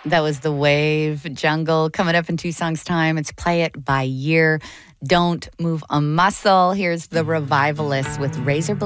That was The Wave, Jungle. Coming up in 2 songs' time, it's Play It by Year. Don't Move a Muscle. Here's The Revivalists with Razor